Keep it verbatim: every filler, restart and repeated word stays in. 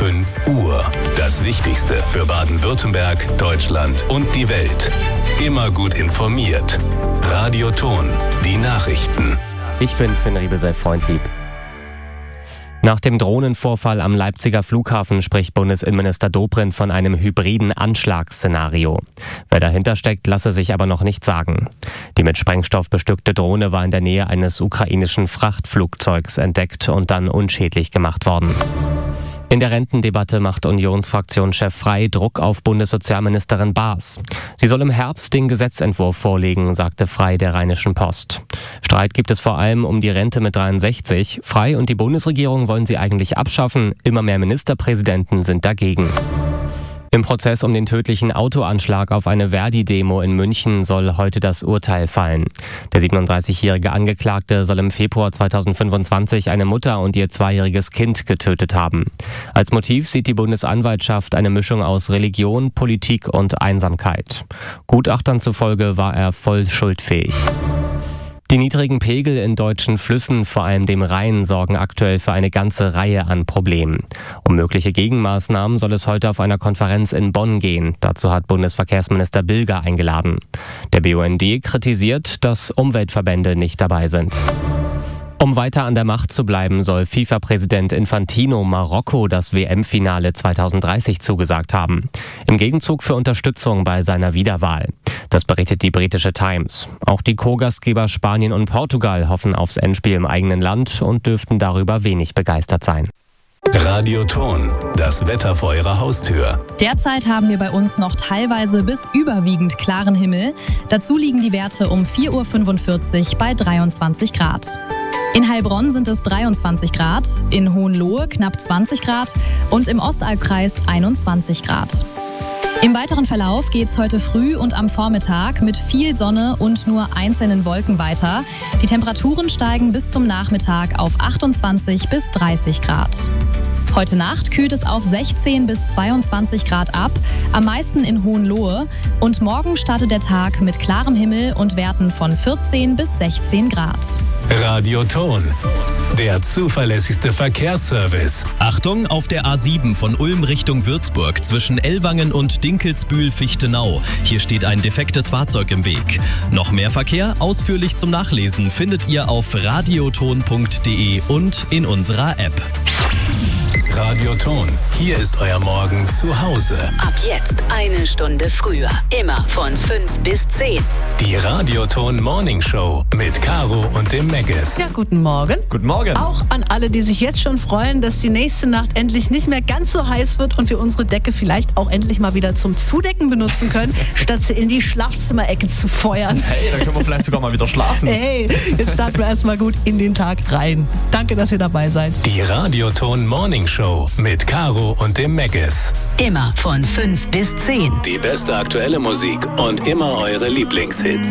fünf Uhr. Das Wichtigste für Baden-Württemberg, Deutschland und die Welt. Immer gut informiert. Radio Ton, die Nachrichten. Ich bin Finn Riebesell, Freundlieb. Nach dem Drohnenvorfall am Leipziger Flughafen spricht Bundesinnenminister Dobrindt von einem hybriden Anschlagsszenario. Wer dahinter steckt, lasse sich aber noch nicht sagen. Die mit Sprengstoff bestückte Drohne war in der Nähe eines ukrainischen Frachtflugzeugs entdeckt und dann unschädlich gemacht worden. In der Rentendebatte macht Unionsfraktionschef Frey Druck auf Bundessozialministerin Baas. Sie soll im Herbst den Gesetzentwurf vorlegen, sagte Frey der Rheinischen Post. Streit gibt es vor allem um die Rente mit dreiundsechzig. Frey und die Bundesregierung wollen sie eigentlich abschaffen. Immer mehr Ministerpräsidenten sind dagegen. Im Prozess um den tödlichen Autoanschlag auf eine Verdi-Demo in München soll heute das Urteil fallen. Der siebenunddreißigjährige Angeklagte soll im Februar zweitausendfünfundzwanzig eine Mutter und ihr zweijähriges Kind getötet haben. Als Motiv sieht die Bundesanwaltschaft eine Mischung aus Religion, Politik und Einsamkeit. Gutachtern zufolge war er voll schuldfähig. Die niedrigen Pegel in deutschen Flüssen, vor allem dem Rhein, sorgen aktuell für eine ganze Reihe an Problemen. Um mögliche Gegenmaßnahmen soll es heute auf einer Konferenz in Bonn gehen. Dazu hat Bundesverkehrsminister Bilger eingeladen. Der B U N D kritisiert, dass Umweltverbände nicht dabei sind. Um weiter an der Macht zu bleiben, soll FIFA-Präsident Infantino Marokko das W M-Finale zweitausenddreißig zugesagt haben. Im Gegenzug für Unterstützung bei seiner Wiederwahl. Das berichtet die britische Times. Auch die Co-Gastgeber Spanien und Portugal hoffen aufs Endspiel im eigenen Land und dürften darüber wenig begeistert sein. Radio Ton, das Wetter vor Ihrer Haustür. Derzeit haben wir bei uns noch teilweise bis überwiegend klaren Himmel. Dazu liegen die Werte um vier Uhr fünfundvierzig bei dreiundzwanzig Grad. In Heilbronn sind es dreiundzwanzig Grad, in Hohenlohe knapp zwanzig Grad und im Ostalbkreis einundzwanzig Grad. Im weiteren Verlauf geht es heute früh und am Vormittag mit viel Sonne und nur einzelnen Wolken weiter. Die Temperaturen steigen bis zum Nachmittag auf achtundzwanzig bis dreißig Grad. Heute Nacht kühlt es auf sechzehn bis zweiundzwanzig Grad ab, am meisten in Hohenlohe. Und morgen startet der Tag mit klarem Himmel und Werten von vierzehn bis sechzehn Grad. Radio Ton, der zuverlässigste Verkehrsservice. Achtung, auf der A sieben von Ulm Richtung Würzburg zwischen Ellwangen und Dinkelsbühl-Fichtenau. Hier steht ein defektes Fahrzeug im Weg. Noch mehr Verkehr, ausführlich zum Nachlesen, findet ihr auf radioton punkt de und in unserer App. Radio Ton, hier ist euer Morgen zu Hause. Ab jetzt eine Stunde früher. Immer von fünf bis zehn. Die Radio Ton Morning Show mit Caro und dem Megges. Ja, guten Morgen. Guten Morgen. Auch an alle, die sich jetzt schon freuen, dass die nächste Nacht endlich nicht mehr ganz so heiß wird und wir unsere Decke vielleicht auch endlich mal wieder zum Zudecken benutzen können, statt sie in die Schlafzimmerecke zu feuern. Hey, dann können wir vielleicht sogar mal wieder schlafen. Hey, jetzt starten wir erstmal gut in den Tag rein. Danke, dass ihr dabei seid. Die Radio Ton Morning Show mit Caro und dem Megges. Immer von fünf bis zehn. Die beste aktuelle Musik und immer eure Lieblingshits.